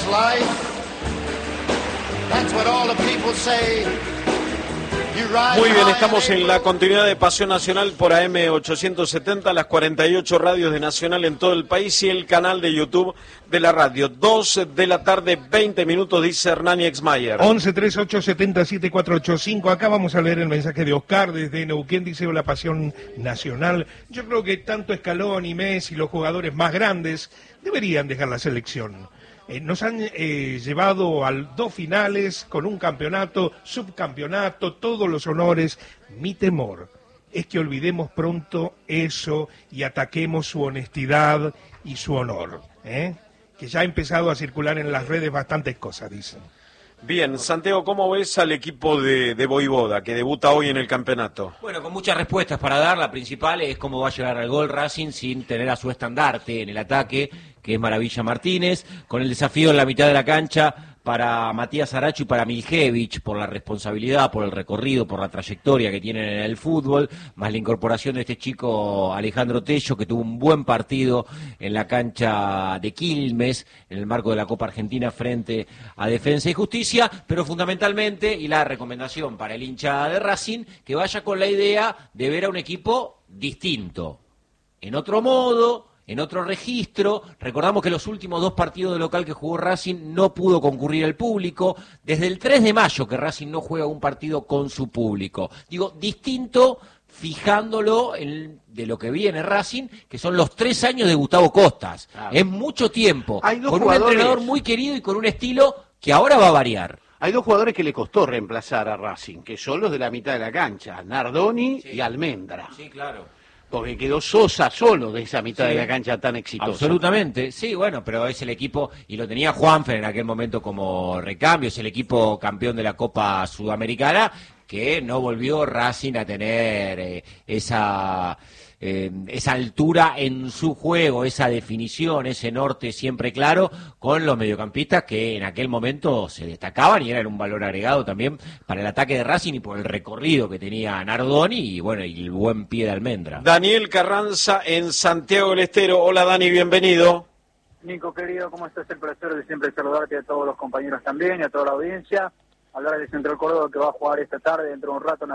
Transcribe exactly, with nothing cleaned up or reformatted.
Muy bien, estamos en la continuidad de Pasión Nacional por A M ochocientos setenta, las cuarenta y ocho radios de Nacional en todo el país y el canal de YouTube de la radio. Dos de la tarde, veinte minutos, dice Hernán Exmayer. once treinta y ocho setenta y siete cuatrocientos ochenta y cinco. Acá vamos a leer el mensaje de Oscar desde Neuquén, dice: la Pasión Nacional. Yo creo que tanto Scaloni, Messi, los jugadores más grandes, deberían dejar la selección. Eh, nos han eh, llevado a dos finales con un campeonato, subcampeonato, todos los honores. Mi temor es que olvidemos pronto eso y ataquemos su honestidad y su honor, ¿eh? Que ya ha empezado a circular en las redes bastantes cosas, dicen. Bien, Santiago, ¿cómo ves al equipo de, de Voivoda, que debuta hoy en el campeonato? Bueno, con muchas respuestas para dar. La principal es cómo va a llegar al gol Racing sin tener a su estandarte en el ataque, que es Maravilla Martínez, con el desafío en la mitad de la cancha para Matías Aracho y para Miljevich, por la responsabilidad, por el recorrido, por la trayectoria que tienen en el fútbol, más la incorporación de este chico Alejandro Tello, que tuvo un buen partido en la cancha de Quilmes, en el marco de la Copa Argentina frente a Defensa y Justicia, pero fundamentalmente, y la recomendación para el hincha de Racing, que vaya con la idea de ver a un equipo distinto, en otro modo, en otro registro. Recordamos que los últimos dos partidos de local que jugó Racing no pudo concurrir el público. Desde el tres de mayo que Racing no juega un partido con su público. Digo, distinto, fijándolo en de lo que viene Racing, que son los tres años de Gustavo Costas. Claro. Es mucho tiempo. Hay dos con jugadores... un entrenador muy querido y con un estilo que ahora va a variar. Hay dos jugadores que le costó reemplazar a Racing, que son los de la mitad de la cancha, Nardoni sí. y Almendra. Sí, claro. Porque quedó Sosa solo de esa mitad sí, de la cancha tan exitosa. Absolutamente, sí, bueno, pero es el equipo, y lo tenía Juanfer en aquel momento como recambio, es el equipo campeón de la Copa Sudamericana, que no volvió Racing a tener eh, esa... Eh, esa altura en su juego, esa definición, ese norte siempre claro, con los mediocampistas que en aquel momento se destacaban y eran un valor agregado también para el ataque de Racing y por el recorrido que tenía Nardoni y bueno, y el buen pie de Almendra. Daniel Carranza en Santiago del Estero. Hola Dani, bienvenido. Nico querido, ¿cómo estás? El placer de siempre saludarte a todos los compañeros también y a toda la audiencia. Hablar de Central Córdoba que va a jugar esta tarde dentro de un rato.